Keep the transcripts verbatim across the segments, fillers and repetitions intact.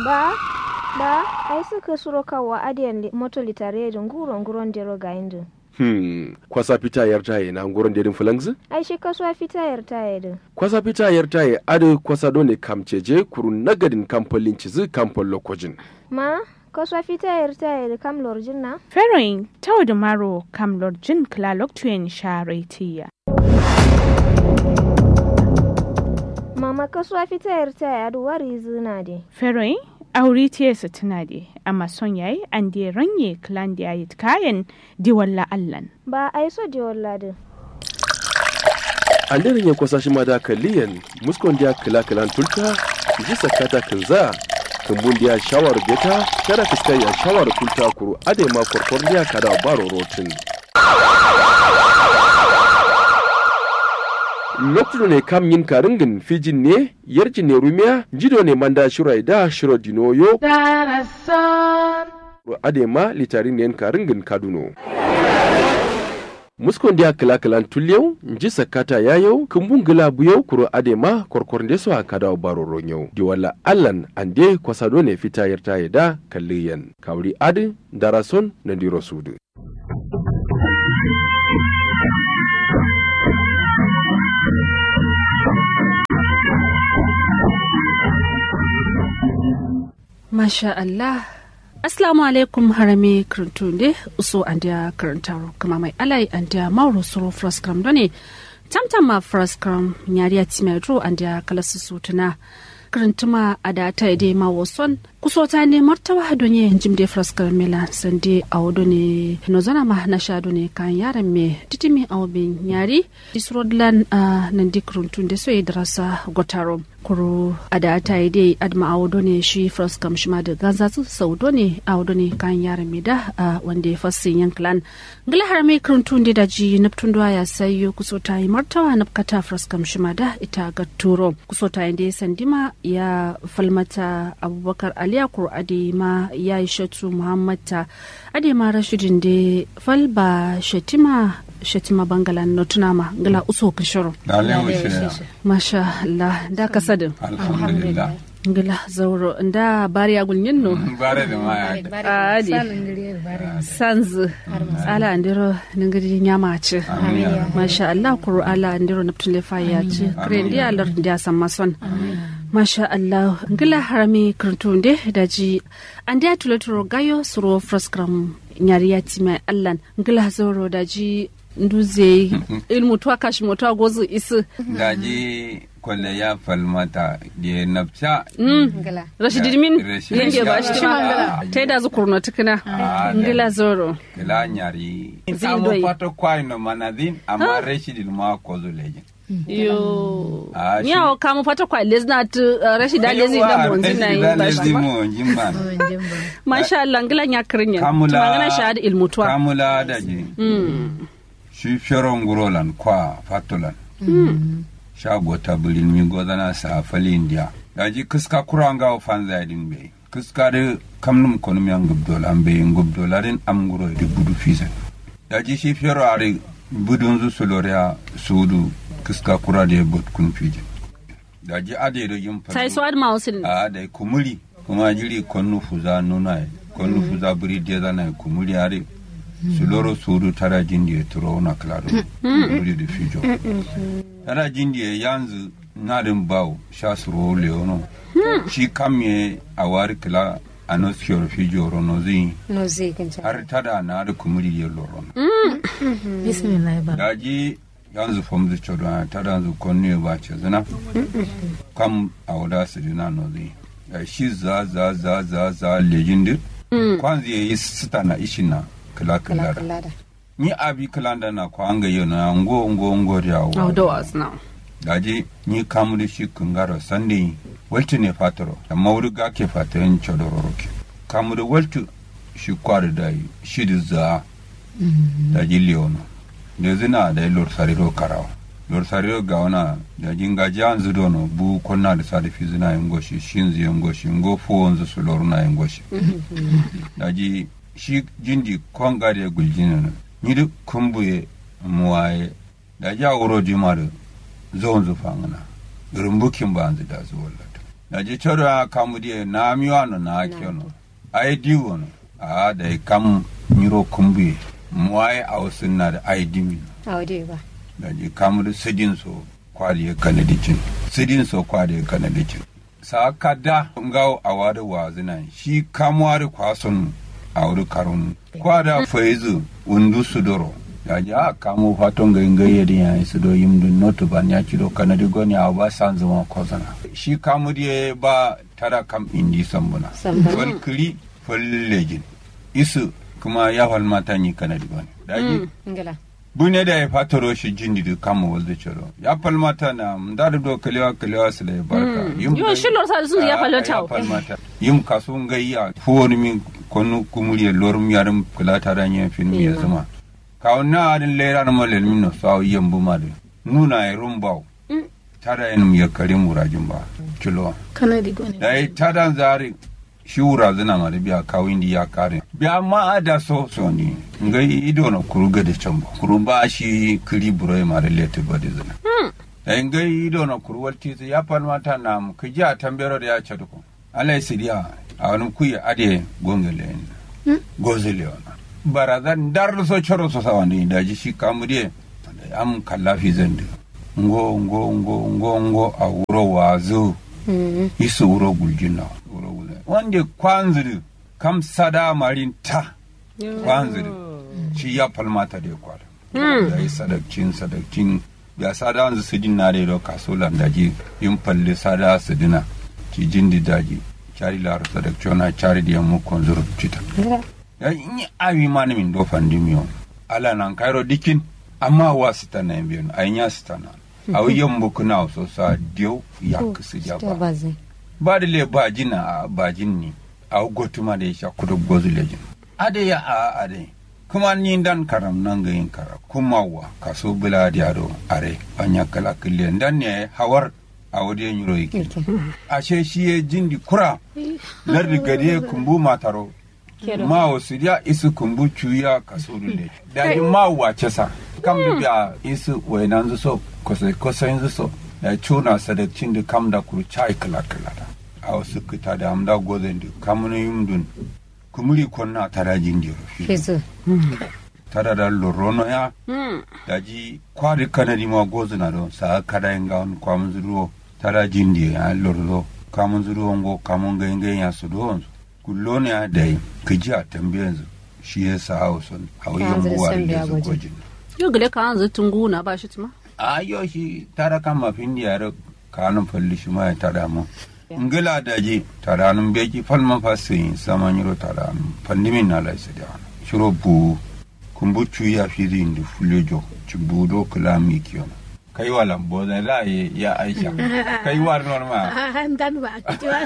ba ba ai suka suro kawa adiyan moto litare da nguro nguron dero ga indu Hmm, kwasa fita yar taye na nguron derin fulangzi? ai shi kasuwa fita yar taye din Kwasa fita yar taye adu kwasa done kamceje kuru nagadin kampolin cizi kampol lokojin. ma kasuwa fita yar taye da kam lorjin na Feroin tau da maro kam lorjin klalok tuyen sharetiya. mama kasuwa fita yar taye adu wari zina de Feroin auri tiyesa tana de amma son yayi an de ranye klan da yayi kayan di walla allan. ba ai so de walla de An derin ya kwasa shi ma da kaliyan muskon dia kila kilan tulta ji sakata kinza kumbun dia shawar beta kada fiskai ya shawar tulta kuru ade ma korkor dia kada baro rotin. Lokacin ne kam yin karingin fijin ne yarjin ne rumiya jido ne manda shirai da shiro dinoyo adema litarin ne karingin kaduno. Muskon dia kila kilan tulyau nji sakata yayau kumbun gila buyau kuro adema korkor de so akada baro ronyo di wala allan ande kwasado ne fita yarta da kalliyan kawri adi darason na diro sudu. Masha Allah. Assalamu alaikum harame kirtunde uso andia kirantaro kama mai alai andia mauro suru fraskram doni tamtama fraskram nyari atimeru andia kalasusu tuna kirantuma adata ide ma woson kusota ne martawa donye jimde fraskram mela sande awdone nozana ma na sha done kan yaran me titimi awbin nyari disrodlan uh, nandi kirtunde so idrasa gotaro kuru adata ide adma awdo ne shi fraskam shima da ganzatsu saudo ne awdo ne kan yaran me da uh, wanda ya fassin yanklan ngala har me kirtun da daji naptundwa ya sayo kusota yi martawa napkata fraskam shima da ita ga turo kusota inde sandima ya falmata abubakar aliya kur adima ya ishatu muhammad ta adima rashidin da falba shatima shatima bangalan notunama ngala uso kishoro masha Allah da kasadin alhamdulillah ngala zauro nda bari agulnyin no bare da maya adi sanz ala andiro ngiri nyama ci masha Allah kuru ala andiro naptule faya ci krendi alar ndia samason masha Allah ngala harami kuntunde daji andia tuletoro gayo suro fraskram nyariyati mai allan ngala zauro daji nduze ilmu to kashi mota gozu isu daji kwalle ya falmata da nafsa ngala rashid min yenge ba shi ma taida zukurno tukuna ngala zoro kala nyari samu pato kwai no manadin amma rashid ma kozu leje yo nyawo kamu pata kwa lezna tu rashid lezi da monzi na yi ba shi ma masha Allah ngala nyakrinya tumangana shahada ilmu to kamula daji shi firon gurolan kwa fatulan shago tabulin mi godana sa fali india daji kiska kuranga o fanza din be kiska de kamnum konum yang gubdolan be gubdolarin am guro de budu fisa daji shi firo ari budun zu soloria sudu kiska kura de bot kun fije daji ade do yim fa sai so ad mausin a da kumuli kuma jiri konnu fuza nuna konnu fuza buri de dana kumuli ari suloro sudu tara jindi turo na klaro muri de fijo tara jindi yanzu nadin bawo shasuro leono shi kamye awari kla anosfior fijo ronozi nozi kincha har tada na da kumuri yello ron bismillah ba daji yanzu fomdu chodo tada zu konne ba ce zana kam awda su dina nozi shi za za za za za legend kwanzi yi sitana ishina kala kala ni abi kalanda na ko anga yona ngo ngo ngo yawo oh do us now daji ni kamuri shi kungaro sande waltu ne fatoro amma wuri ga ke fatayin chodoro ke kamuri waltu shi kwari dai shi dizza daji leono da zina da lor sariro karawa lor sariro ga wana da jinga jan zudono bu konna da sadifi zina yango shi shinzi yango shi ngo fonzu su lor na yango shi daji shi jindi konga da guljina ni duk kumbuye muwaye da ja wuro jimar zuwan zufangana rumbukin ba an da zuwa lata da ji chora kamudi na miwa no na kyono ai diwo no a da kam nyiro kumbi muai ausin na da ai dimi Awde ba. da ji kamudi sidin so kwali kanadicin sidin so kwali kanadicin sa kada ngao awade wazina shi kamwari kwason awru karun kwada faizu undu sudoro ya ja kamo faton gangaye din ya su do yimdu notu ban ya kiro kanadi goni awa san zama kozana shi kamu die ba tara kam indi sambuna wal kiri follejin isu kuma ya fal mata ni kanadi goni daji Ngala. bune da ya fatoro shi jindi du kamo walde choro ya fal mata na mdar do kalewa kalewa sele barka Yo shi lor sa sun ya falo tawo. ya fal mata yim kasu ngayya fuwoni min konu kumuriye lorum yarum kula taranya fin mi zama kawna adin lera na malel minno sawo yembu made nuna e rumbao tada enum yakari murajin ba kilo Kana di gone. dai tada zari shi wura zina ma da biya kawindi ya kare biya ma ada so so ni ngai ido na kuruga da chambo kurumba shi kiri buroi ma da lete bade zina dai ngai ido na kurwalti ya falmata na mu kiji a tambero da ya ce duko alai sidiya a wani kuyi ade gongele gozele ona barazan dar so choro so sawandi da ji shi kamude am kallafi zandi ngo ngo ngo ngo ngo a wuro wazo isu wuro guljina wuro guljina wanda kwanzuri kam sada marin ta kwanzuri shi ya falmata da kwara da yi sadakcin sadakcin ya sada wanzu su din na da kasolan daji yin falle sada su dina ki jindi daji cari lar sadakciona cari da yammu konzuru cita ya yi awi ma min do fandimiyo ala nan kairo dikin amma wa sita na biyon aynya sita na aw yambu kuna so sa dio ya kusi ja ba ba da le ba jina ba jinni aw gotuma da ya kudu gozu lejin ade ya a ade kuma ni dan karam nan ga yin kara kuma wa kaso bula da ado are anya kala kille dan ne hawar awde nyuro yake ashe shi ye jindi kura lardi gade kumbu mataro ma wasu ya isu kumbu cuya kaso dule da yi ma wace sa kam da biya isu wainan zu so kosai kosai zu so da cuna sadakcin da kam da kuru chai kala kala da a wasu kita da amda gozen da kamuna yumdun kumuri konna tara jindi Fizu. tara da lorono ya da ji kwari kanadi ma gozuna don sa kada yin gawon kwamun zuruwa tara jindi ya lorlo kamun zuruwa ngo kamun gangan ya su don kullo ne a dai kaji a tambayar shi ya sa hausun hauyen buwa da su gojin Yo gele ka an zutun guna ba shi tuma. a yau shi tara kan mafin da yare kanun falli shi ma ya tara mu ngila da ji tara nun beki falman fasin saman yiro tara nun fandimin na laisa da wani shiro bu kumbucu ya fi zin da fulejo ci budo kulami kiyon kai wa lambo zai ra'ayi ya aisha kai wa norma Dan ba kiwa.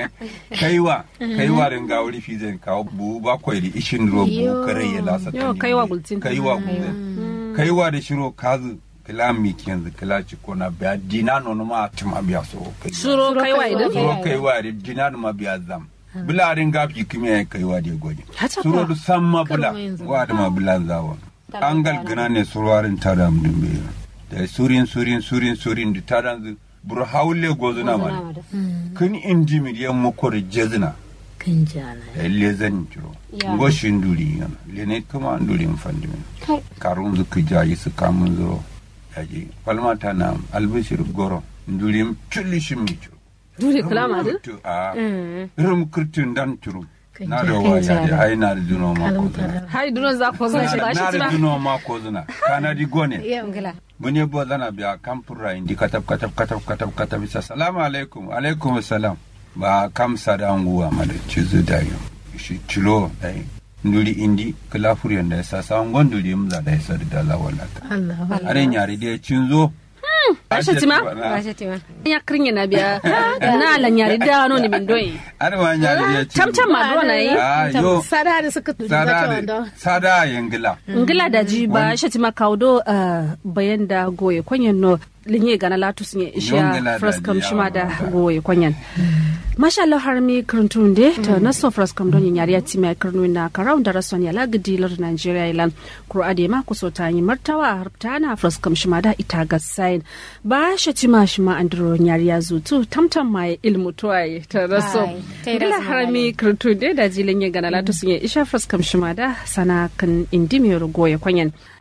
kai wa kai wa ringa wuri fi zai kawo bu bakwai da ishin robu kare ya lasa Yo kai wa gultin. kai wa gultin kai wa da shiro kazu kilami kiyanzu kilaci ko na biya dina nono ma tuma biya so kai Suro kai wa idan. suro kai wa da dina ma biya zam bula ringa fi kime kai wa da goje suro du samma bula wa da ma bula zawo angal gana ne surorin tada mudin be da surin surin surin surin da tada buru hawle gozuna ma kun indi mi yan mukor jezna Kan jana. da lezen jiro goshin duri yana lene kuma duri mfandi min karun zu kijayi su kamun zuro yaji falmata na albishir goro duri chulli shimmi jiro Dure kalama da. a rum kurtun dan turu na da wa yaji ai na da duno ma ko zuna Hai dunon za ko zan shi ba shi na da tuma. duno ma ko zuna kana di gone Ngala. mune bo zana biya kampura indi katab katab katab katab katab bisa salamu alaikum alaikum salam ba kam sada nguwa ma da cizu da yo shi cilo dai nduri indi kala furiyan da sa sa ngon nduri mza da sa da la wala ta Allah. are nyari da cinzo Ashe tima. Ba shi tima. Ya krinya na biya. Na la nyari da no ni min doyi. are ma nyari da cinzo Tam tam ma do na yi. ah yo Sada da suka tudu sada da da sada yangila Ngila da ji ba shi tima kaudo bayan da goye kwanyen no linye gana latus ne Yongila isha da fraskam ji, shima da yawa, da. goye kwanyen. masha Allah har mi karantun de ta naso fras kam don yari ya ti mai karnu na karaun da rason ya lagidi lar Nigeria ilan kuro ade ma ku so ta yi martawa harta na fras kam shima da ita ga sign ba shi ti ma shima andro yari ya zutu tamtam mai ilmu to ai ta raso dila har mi karantun de da jilin ya gana latu sun yi isha fras kam shima da sana kan indimi rugo ya kwanyan